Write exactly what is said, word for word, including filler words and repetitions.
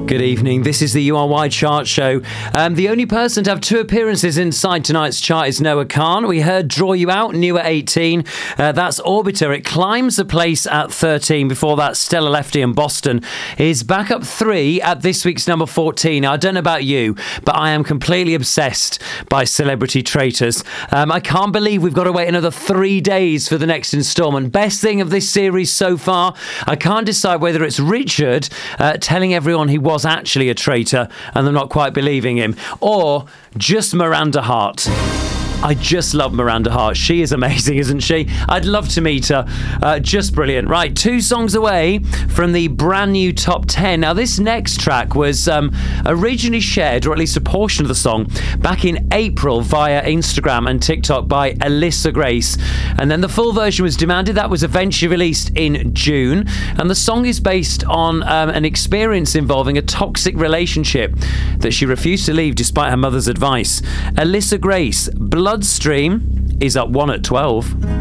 Good evening. This is the U R Y Chart Show. Um, the only person to have two appearances inside tonight's chart is Noah Khan. We heard Draw You Out, new at eighteen. Uh, that's Orbiter. It climbs a place at thirteen. Before that, Stella Lefty and Boston is back up three at this week's number fourteen. Now, I don't know about you, but I am completely obsessed by Celebrity Traitors. Um, I can't believe we've got to wait another three days for the next instalment. Best thing of this series so far. I can't decide whether it's Richard uh, telling everyone he was actually a traitor and them not quite believing him, or just Miranda Hart. I just love Miranda Hart. She is amazing, isn't she? I'd love to meet her. Uh, just brilliant. Right, two songs away from the brand new top ten. Now, this next track was um, originally shared, or at least a portion of the song, back in April via Instagram and TikTok by Alyssa Grace. And then the full version was demanded. That was eventually released in June. And the song is based on um, an experience involving a toxic relationship that she refused to leave despite her mother's advice. Alyssa Grace, Bloodstream, is up one at twelve.